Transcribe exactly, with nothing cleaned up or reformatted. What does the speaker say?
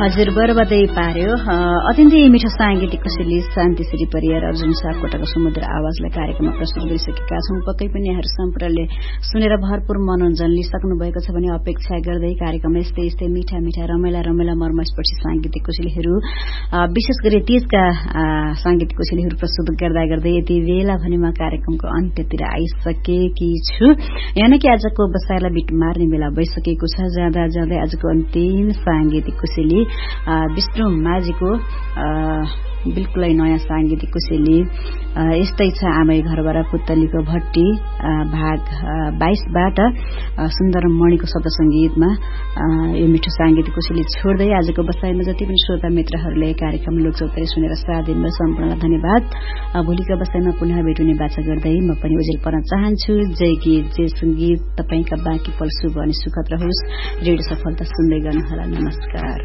हजुर बरबदै पार्यो अत्यन्तै मिठो साङ्गीतिक कोसेली शान्ति श्री परियार अर्जुन सापकोटाको समुद्र आवाजलाई कार्यक्रममा प्रस्तुत गरिसकेका छौं। पक्कै पनि यहाँहरू सम्पूर्णले सुनेर भरपूर मनोरञ्जन लिइसक्नु भएको छ भने अपेक्षा गर्दै कार्यक्रममा यस्तै यस्तै मिठा मिठा रमाइला रमाइला मर्मस्पर्शी साङ्गीतिक कोसेलीहरू विशेष गरी तीजका साङ्गीतिक कोसेलीहरू प्रस्तुत गर्दा गर्दै यति बेला भने म कार्यक्रमको अन्त्यतिर आइसकेकी छु। यहाँ कि आजको बसाइलाई बिट मार्ने बेला भइसकेको छ। जाँदा जाँदै आजको अन्तिम साङ्गीतिक कोसेली विष्णु माझीको बिल्कुलै नयाँ साङ्गीतिक कोसेली यस्तै छ आमै घरबाट पुत्तलीको भट्टी भाग बाइसबाट सुन्दर मणिको शब्द संगीतमा यो मिठो साङ्गीतिक कोसेली छोड्दै आजको बसाइमा जति पनि श्रोता मित्रहरूले कार्यक्रम लोकचौतारी सुनेर साथ दिनुभयो सम्पूर्णलाई धन्यवाद। भोलिको बसाइमा पुनः भेट हुने बाचा गर्दै म पनि उजेल पर्न चाहन्छु। जय गीत जय संगीत, तपाईंका बाँकी पल शुभ अनि सुखद रहोस्। रेडियो सफलता सुन्दै गर्नुहोला। नमस्कार।